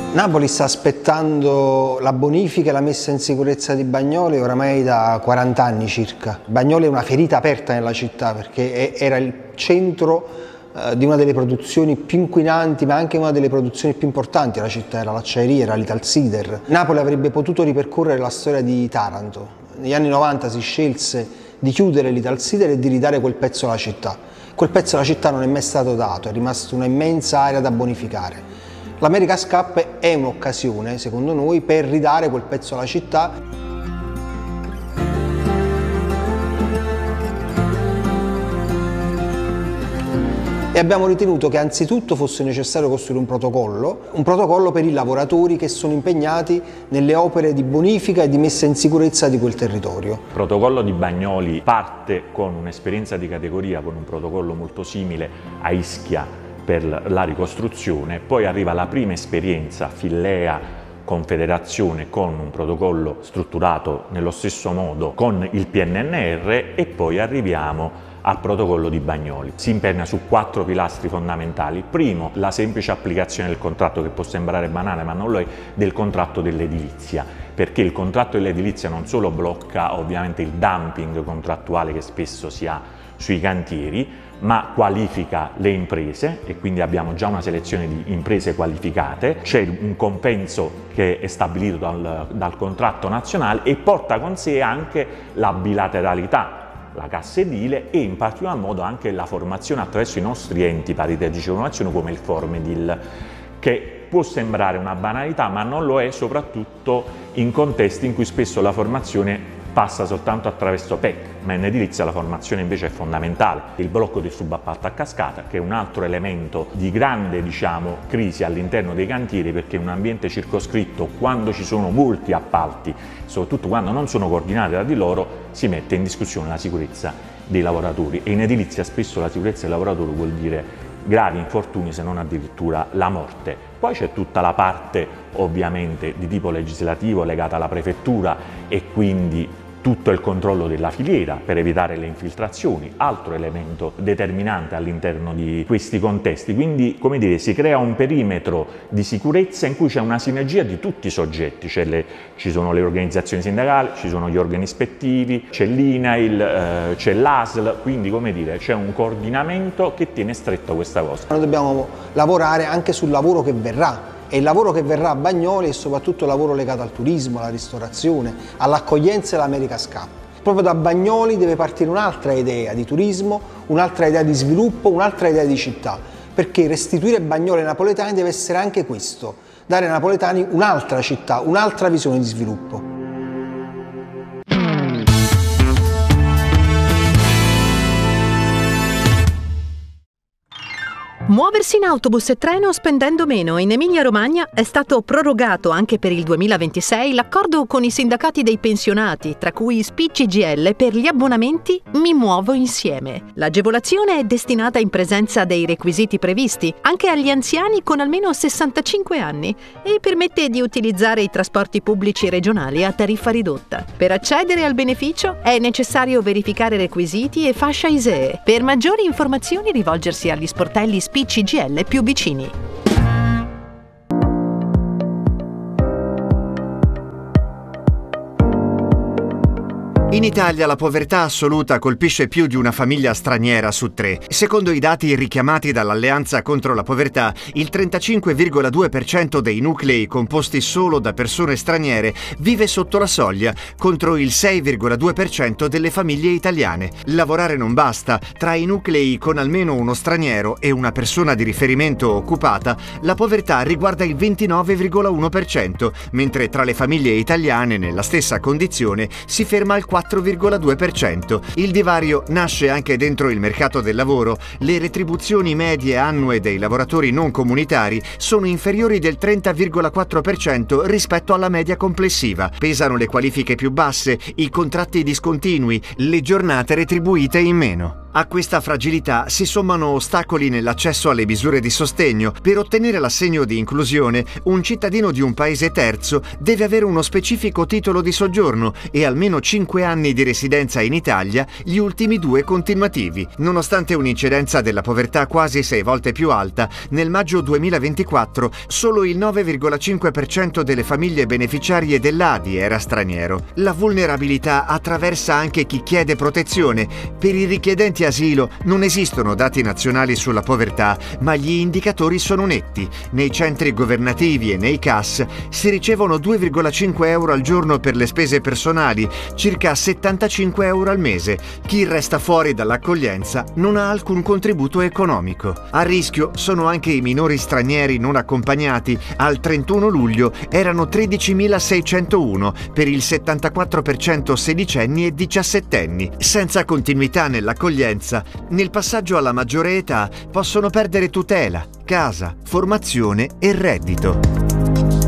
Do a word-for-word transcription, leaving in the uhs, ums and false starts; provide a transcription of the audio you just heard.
Napoli sta aspettando la bonifica e la messa in sicurezza di Bagnoli oramai da quaranta anni circa. Bagnoli è una ferita aperta nella città perché era il centro eh, di una delle produzioni più inquinanti, ma anche una delle produzioni più importanti della città, era l'acciaieria, era l'Italsider. Napoli avrebbe potuto ripercorrere la storia di Taranto. Negli anni novanta si scelse di chiudere l'Italsider e di ridare quel pezzo alla città. Quel pezzo alla città non è mai stato dato, è rimasta una immensa area da bonificare. L'America's Cup è un'occasione, secondo noi, per ridare quel pezzo alla città. E abbiamo ritenuto che anzitutto fosse necessario costruire un protocollo, un protocollo per i lavoratori che sono impegnati nelle opere di bonifica e di messa in sicurezza di quel territorio. Il protocollo di Bagnoli parte con un'esperienza di categoria, con un protocollo molto simile a Ischia per la ricostruzione, poi arriva la prima esperienza Fillea Confederazione con un protocollo strutturato nello stesso modo con il P N N R e poi arriviamo al protocollo di Bagnoli. Si impernia su quattro pilastri fondamentali. Primo, la semplice applicazione del contratto, che può sembrare banale ma non lo è, del contratto dell'edilizia, perché il contratto dell'edilizia non solo blocca ovviamente il dumping contrattuale che spesso si ha sui cantieri, ma qualifica le imprese e quindi abbiamo già una selezione di imprese qualificate, c'è un compenso che è stabilito dal, dal contratto nazionale e porta con sé anche la bilateralità, la cassa edile e in particolar modo anche la formazione attraverso i nostri enti paritetici di formazione come il Formedil, che può sembrare una banalità ma non lo è, soprattutto in contesti in cui spesso la formazione passa soltanto attraverso P E C, ma in edilizia la formazione invece è fondamentale. Il blocco del subappalto a cascata, che è un altro elemento di grande, diciamo, crisi all'interno dei cantieri, perché in un ambiente circoscritto, quando ci sono molti appalti, soprattutto quando non sono coordinati tra di loro, si mette in discussione la sicurezza dei lavoratori e in edilizia spesso la sicurezza dei lavoratori vuol dire gravi infortuni, se non addirittura la morte. Poi c'è tutta la parte ovviamente di tipo legislativo legata alla prefettura e quindi tutto il controllo della filiera per evitare le infiltrazioni, altro elemento determinante all'interno di questi contesti. Quindi, come dire, si crea un perimetro di sicurezza in cui c'è una sinergia di tutti i soggetti, c'è le, ci sono le organizzazioni sindacali, ci sono gli organi ispettivi, c'è l'I N A I L, eh, c'è l'A S L, quindi come dire c'è un coordinamento che tiene stretto questa cosa. Noi dobbiamo lavorare anche sul lavoro che verrà. E il lavoro che verrà a Bagnoli è soprattutto il lavoro legato al turismo, alla ristorazione, all'accoglienza e all'America's Cup. Proprio da Bagnoli deve partire un'altra idea di turismo, un'altra idea di sviluppo, un'altra idea di città, perché restituire Bagnoli ai napoletani deve essere anche questo, dare ai napoletani un'altra città, un'altra visione di sviluppo. Muoversi in autobus e treno spendendo meno. In Emilia-Romagna è stato prorogato anche per il duemilaventisei l'accordo con i sindacati dei pensionati, tra cui S P I C G I L, per gli abbonamenti Mi Muovo Insieme. L'agevolazione è destinata in presenza dei requisiti previsti anche agli anziani con almeno sessantacinque anni e permette di utilizzare i trasporti pubblici regionali a tariffa ridotta. Per accedere al beneficio è necessario verificare requisiti e fascia I S E E. Per maggiori informazioni rivolgersi agli sportelli S P I C G I L più vicini. In Italia la povertà assoluta colpisce più di una famiglia straniera su tre. Secondo i dati richiamati dall'Alleanza contro la povertà, il trentacinque virgola due per cento dei nuclei composti solo da persone straniere vive sotto la soglia, contro il sei virgola due per cento delle famiglie italiane. Lavorare non basta. Tra i nuclei con almeno uno straniero e una persona di riferimento occupata, la povertà riguarda il ventinove virgola uno per cento, mentre tra le famiglie italiane nella stessa condizione si ferma al quattro virgola due per cento. Il divario nasce anche dentro il mercato del lavoro. Le retribuzioni medie annue dei lavoratori non comunitari sono inferiori del trenta virgola quattro per cento rispetto alla media complessiva. Pesano le qualifiche più basse, i contratti discontinui, le giornate retribuite in meno. A questa fragilità si sommano ostacoli nell'accesso alle misure di sostegno. Per ottenere l'assegno di inclusione, un cittadino di un paese terzo deve avere uno specifico titolo di soggiorno e almeno cinque anni di residenza in Italia, gli ultimi due continuativi. Nonostante un'incidenza della povertà quasi sei volte più alta, nel maggio duemilaventiquattro solo il nove virgola cinque per cento delle famiglie beneficiarie dell'A D I era straniero. La vulnerabilità attraversa anche chi chiede protezione. Per i richiedenti asilo non esistono dati nazionali sulla povertà, ma gli indicatori sono netti. Nei centri governativi e nei C A S si ricevono due virgola cinque euro al giorno per le spese personali, circa settantacinque euro al mese. Chi resta fuori dall'accoglienza non ha alcun contributo economico. A rischio sono anche i minori stranieri non accompagnati. Al trentuno luglio erano tredicimilaseicentouno, per il settantaquattro per cento sedicenni e diciassettenni. Senza continuità nell'accoglienza, nel passaggio alla maggiore età possono perdere tutela, casa, formazione e reddito.